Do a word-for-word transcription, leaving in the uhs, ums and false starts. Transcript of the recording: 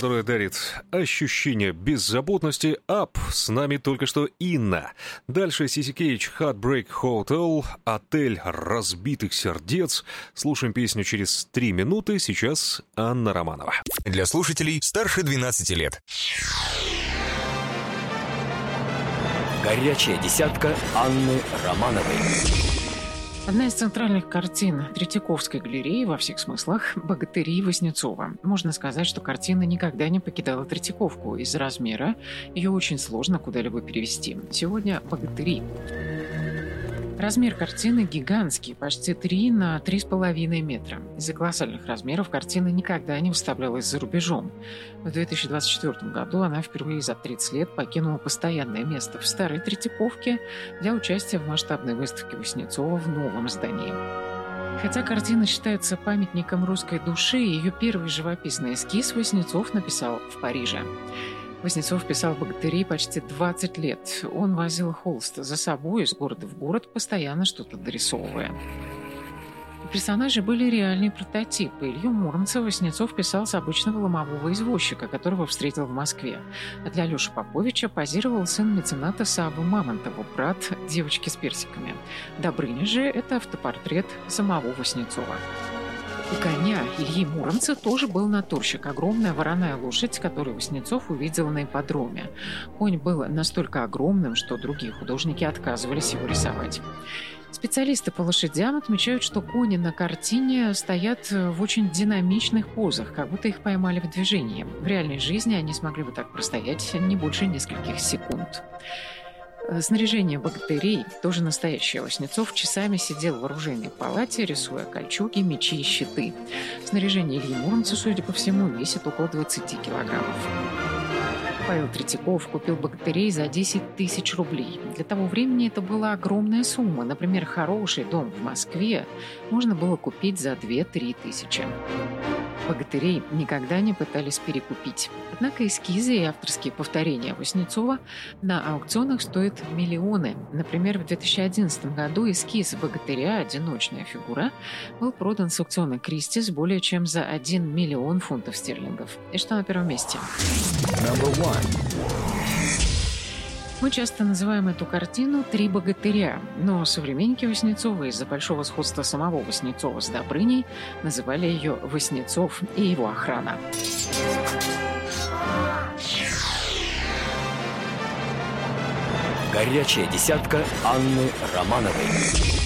которая дарит ощущение беззаботности. Ап, с нами только что Инна. Дальше си си Cage, Heartbreak Hotel, Отель разбитых сердец. Слушаем песню через три минуты. Сейчас Анна Романова. Для слушателей старше двенадцати лет. Горячая десятка Анны Романовой. Одна из центральных картин Третьяковской галереи во всех смыслах «Богатыри» Васнецова. Можно сказать, что картина никогда не покидала Третьяковку. Из-за размера ее очень сложно куда-либо перевести. Сегодня «Богатыри». Размер картины гигантский, почти три на три с половиной метра. Из-за колоссальных размеров картина никогда не выставлялась за рубежом. В две тысячи двадцать четвёртом году она впервые за тридцать лет покинула постоянное место в Старой Третьяковке для участия в масштабной выставке Васнецова в новом здании. Хотя картина считается памятником русской души, ее первый живописный эскиз Васнецов написал в Париже. Васнецов писал «Богатыри» почти двадцать лет. Он возил холст за собой из города в город, постоянно что-то дорисовывая. Персонажи были реальные прототипы. Илью Муромца Васнецов писал с обычного ломового извозчика, которого встретил в Москве. А для Лёши Поповича позировал сын мецената Саввы Мамонтова, брат девочки с персиками. Добрыня же – это автопортрет самого Васнецова. У коня Ильи Муромца тоже был натурщик, огромная вороная лошадь, которую Васнецов увидел на ипподроме. Конь был настолько огромным, что другие художники отказывались его рисовать. Специалисты по лошадям отмечают, что кони на картине стоят в очень динамичных позах, как будто их поймали в движении. В реальной жизни они смогли бы так простоять не больше нескольких секунд. Снаряжение богатырей, тоже настоящее. Васнецов часами сидел в оружейной палате, рисуя кольчуги, мечи и щиты. Снаряжение Ильи Муромца, судя по всему, весит около двадцати килограммов. Павел Третьяков купил богатырей за десять тысяч рублей. Для того времени это была огромная сумма. Например, хороший дом в Москве можно было купить за две-три тысячи. Богатырей никогда не пытались перекупить. Однако эскизы и авторские повторения Васнецова на аукционах стоят миллионы. Например, в две тысячи одиннадцатом году эскиз богатыря «Одиночная фигура» был продан с аукциона Кристис более чем за один миллион фунтов стерлингов. И что на первом месте? Мы часто называем эту картину «Три богатыря», но современники Васнецова из-за большого сходства самого Васнецова с Добрыней называли ее «Васнецов и его охрана». Горячая десятка Анны Романовой.